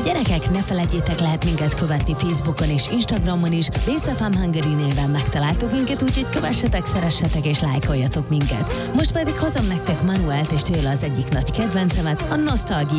Gyerekek, ne felejtjétek, lehet minket követni Facebookon és Instagramon is. Base FM Hungary néven megtaláltok minket, úgyhogy kövessetek, szeressetek és lájkoljatok minket. Most pedig hozom nektek Manuelt, és tőle az egyik nagy kedvencemet, a Nostalgia